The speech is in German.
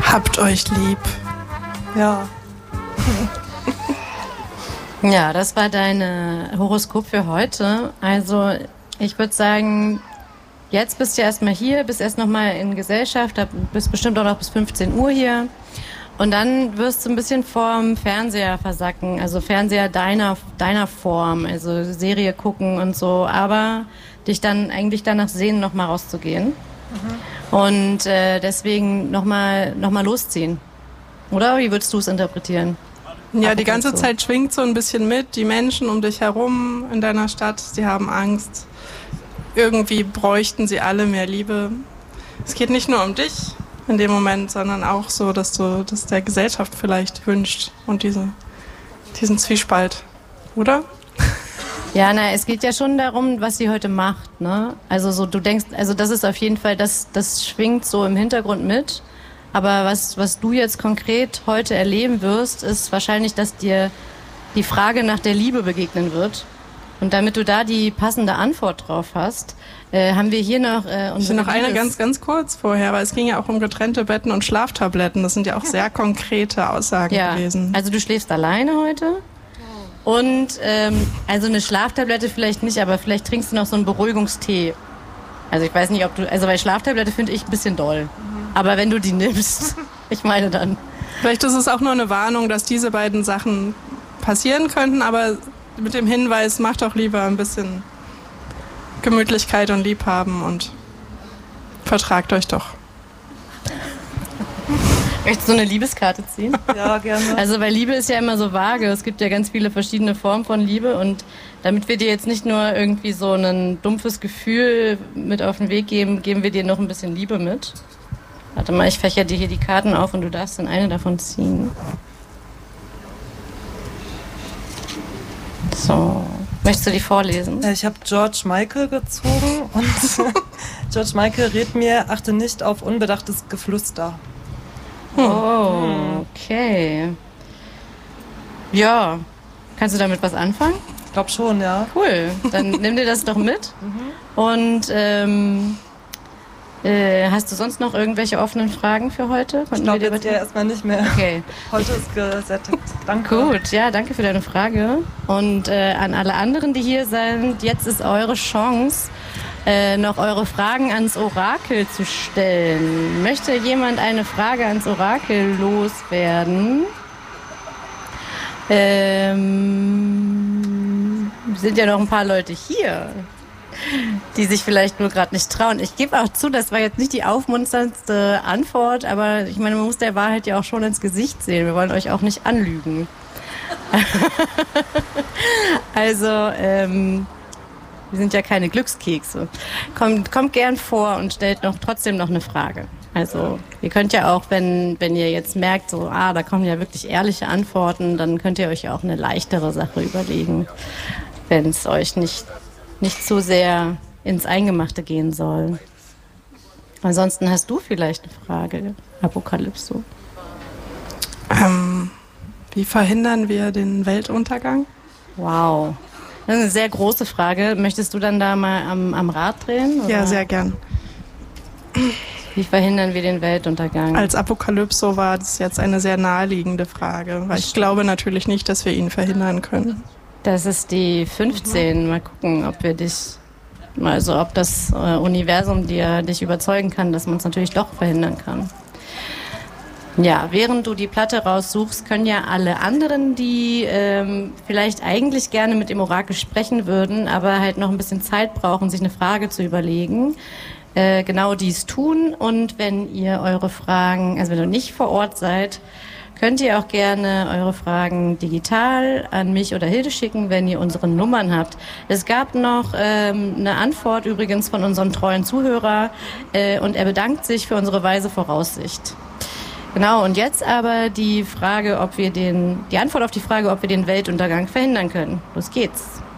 Habt euch lieb. Ja. Ja, das war dein Horoskop für heute. Also ich würde sagen, jetzt bist du erstmal hier, bist erst nochmal in Gesellschaft, bist bestimmt auch noch bis 15 Uhr hier. Und dann wirst du ein bisschen vorm Fernseher versacken, also Fernseher deiner Form, also Serie gucken und so, aber dich dann eigentlich danach sehnen, nochmal rauszugehen. Und deswegen nochmal losziehen. Oder wie würdest du es interpretieren? Ja, die ganze Zeit schwingt so ein bisschen mit. Die Menschen um dich herum in deiner Stadt, sie haben Angst. Irgendwie bräuchten sie alle mehr Liebe. Es geht nicht nur um dich in dem Moment, sondern auch so, dass du das der Gesellschaft vielleicht wünscht und diesen Zwiespalt, oder? Ja, es geht ja schon darum, was sie heute macht, ne? Also so, du denkst, also das ist auf jeden Fall, das schwingt so im Hintergrund mit. Aber was du jetzt konkret heute erleben wirst, ist wahrscheinlich, dass dir die Frage nach der Liebe begegnen wird. Und damit du da die passende Antwort drauf hast, haben wir hier noch noch eine ganz kurz vorher, weil es ging ja auch um getrennte Betten und Schlaftabletten. Das sind ja auch sehr konkrete Aussagen gewesen. Also du schläfst alleine heute und also eine Schlaftablette vielleicht nicht, aber vielleicht trinkst du noch so einen Beruhigungstee. Also ich weiß nicht, weil Schlaftablette finde ich ein bisschen doll. Aber wenn du die nimmst, ich meine dann. Vielleicht ist es auch nur eine Warnung, dass diese beiden Sachen passieren könnten, aber mit dem Hinweis, macht doch lieber ein bisschen Gemütlichkeit und Liebhaben und vertragt euch doch. Möchtest du eine Liebeskarte ziehen? Ja, gerne. Also weil Liebe ist ja immer so vage. Es gibt ja ganz viele verschiedene Formen von Liebe und damit wir dir jetzt nicht nur irgendwie so ein dumpfes Gefühl mit auf den Weg geben, geben wir dir noch ein bisschen Liebe mit. Warte mal, ich fächer dir hier die Karten auf und du darfst dann eine davon ziehen. So, möchtest du die vorlesen? Ich habe George Michael gezogen und George Michael rät mir, achte nicht auf unbedachtes Geflüster. Oh, okay. Ja, kannst du damit was anfangen? Ich glaube schon, ja. Cool, dann nimm dir das doch mit. Und hast du sonst noch irgendwelche offenen Fragen für heute? Ich glaube jetzt erstmal nicht mehr. Okay. Heute ist gesättigt. Danke. Gut, ja, danke für deine Frage. Und an alle anderen, die hier sind, jetzt ist eure Chance, noch eure Fragen ans Orakel zu stellen. Möchte jemand eine Frage ans Orakel loswerden? Sind ja noch ein paar Leute hier, die sich vielleicht nur gerade nicht trauen. Ich gebe auch zu, das war jetzt nicht die aufmunterndste Antwort, aber ich meine, man muss der Wahrheit ja auch schon ins Gesicht sehen. Wir wollen euch auch nicht anlügen. Also, wir sind ja keine Glückskekse. Kommt gern vor und stellt trotzdem noch eine Frage. Also, ihr könnt ja auch, wenn ihr jetzt merkt, so, da kommen ja wirklich ehrliche Antworten, dann könnt ihr euch ja auch eine leichtere Sache überlegen, wenn es euch nicht so sehr ins Eingemachte gehen soll. Ansonsten hast du vielleicht eine Frage, Apokalypso. Wie verhindern wir den Weltuntergang? Wow. Das ist eine sehr große Frage. Möchtest du dann da mal am Rad drehen? Oder? Ja, sehr gern. Wie verhindern wir den Weltuntergang? Als Apokalypso war das jetzt eine sehr naheliegende Frage, weil ich glaube natürlich nicht, dass wir ihn verhindern können. Das ist die 15. Mal gucken, ob ob das Universum dich überzeugen kann, dass man es natürlich doch verhindern kann. Ja, während du die Platte raussuchst, können ja alle anderen, die vielleicht eigentlich gerne mit dem Orakel sprechen würden, aber halt noch ein bisschen Zeit brauchen, sich eine Frage zu überlegen, genau dies tun. Und wenn ihr eure Fragen, also wenn ihr nicht vor Ort seid, könnt ihr auch gerne eure Fragen digital an mich oder Hilde schicken, wenn ihr unsere Nummern habt. Es gab noch eine Antwort übrigens von unserem treuen Zuhörer und er bedankt sich für unsere weise Voraussicht. Genau, und jetzt aber die Antwort auf die Frage, ob wir den Weltuntergang verhindern können. Los geht's.